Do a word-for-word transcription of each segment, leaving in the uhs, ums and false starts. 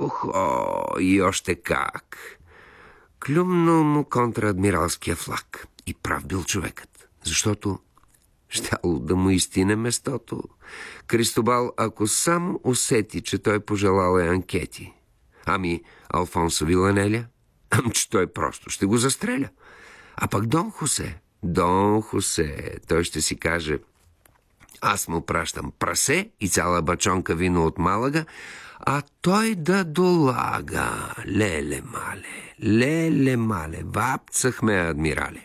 Охо, и още как! Клюмнал му контраадмиралския флаг. И прав бил човекът, защото щяло да му изтине местото. Кристобал, ако сам усети, че той пожелал е анкети. Ами Алфонсо Виланеля? Ам, че той просто ще го застреля. А пък Дон Хосе, Дон Хосе, той ще си каже: аз му пращам прасе и цяла бачонка вино от Малага, а той да долага. Леле мале, леле мале, вапцахме, адмирале.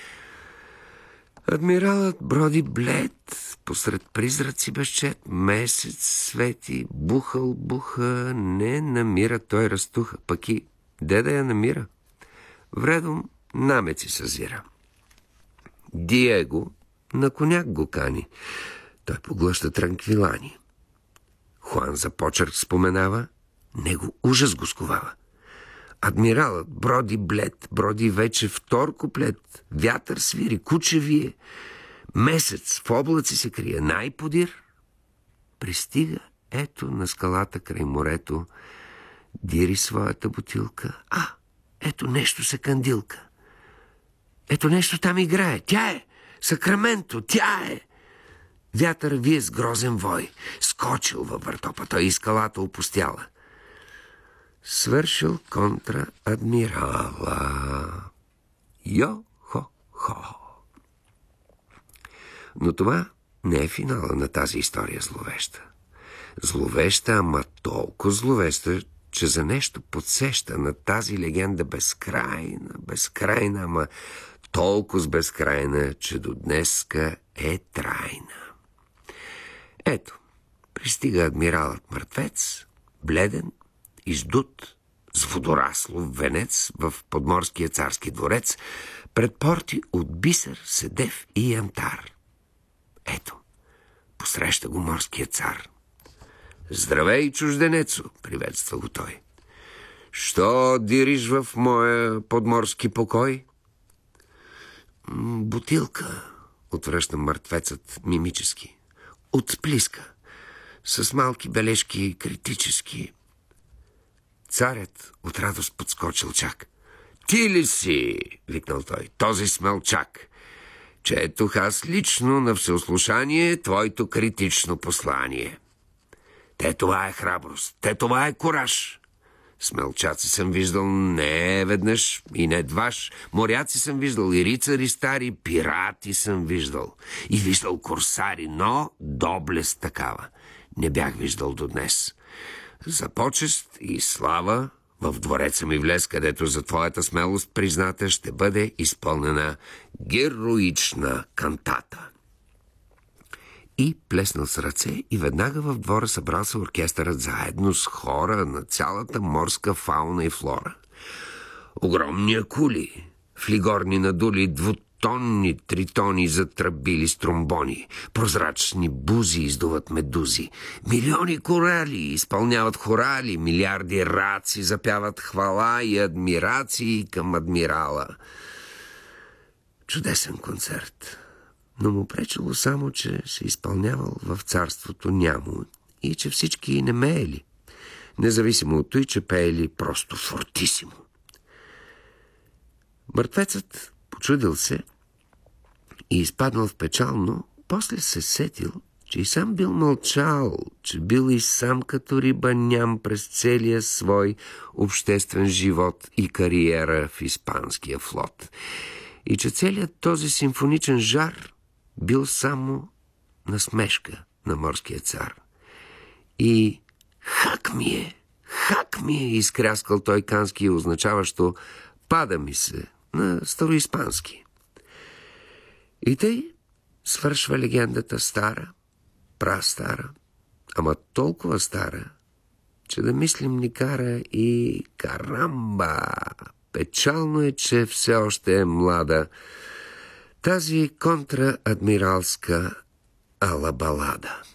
Адмиралът броди блед, посред призраци безчет, месец свети, бухал буха, не намира той растуха, пък и де да я намира? Вредом намеци съзира. Диего на коняк го кани, той поглъща транквилани. Хуан за почерк споменава, него ужас го сковава. Адмиралът броди блед, броди вече втор куплет, вятър свири, куче вие, месец в облаци се крие, най-подир. Пристига ето на скалата край морето, дири своята бутилка. А, ето нещо се кандилка. Ето нещо там играе. Тя е Сакраменто, тя е. Вятър вие с грозен вой, скочил във въртопа, той и скалата опустяла. Свършил контра-адмирала. Йо-хо-хо. Но това не е финала на тази история зловеща. Зловеща, ама толкова зловеща, че за нещо подсеща на тази легенда безкрайна, безкрайна, ама толкова безкрайна, че до днеска е трайна. Ето, пристига адмиралът мъртвец, бледен, издут, с водораслов венец в подморския царски дворец, пред порти от бисер, седев и янтар. Ето, посреща го морския цар. Здравей, чужденецо, приветства го той. Що дириш в моя подморски покой? Бутилка, отвръща мъртвецът мимически. От сплиска, с малки бележки критически. Царят от радост подскочил чак. Ти ли си, викнал той, този смелчак? Четох аз лично на всеослушание твоето критично послание. Те това е храброст, те това е кураж. Смелчаци съм виждал не веднъж и не дваш. Моряци съм виждал и рицари стари, пирати съм виждал. И виждал курсари, но доблест такава не бях виждал до днес. За почест и слава в двореца ми влез, където за твоята смелост призната ще бъде изпълнена героична кантата. И плеснал с ръце и веднага в двора събрал се оркестърът заедно с хора на цялата морска фауна и флора. Огромни акули, флигорни надули, двутонни, тритони затръбили с тромбони, прозрачни бузи издуват медузи, милиони корали изпълняват хорали, милиарди раци запяват хвала и адмирации към адмирала. Чудесен концерт. Но му пречело само, че се изпълнявал в царството нямо и че всички не меели, независимо от той, че пеели просто фортисимо. Мъртвецът почудил се и изпаднал в печално, после се сетил, че и сам бил мълчал, че бил и сам като риба ням през целия свой обществен живот и кариера в испанския флот, и че целият този симфоничен жар бил само насмешка на морския цар. И хак ми е, хак ми е, изкряскал той кански, означаващо пада ми се на староиспански. И тъй свършва легендата стара, прастара, ама толкова стара, че да мислим ни кара и карамба. Печално е, че все още е млада тази контраадмиралска алабалада.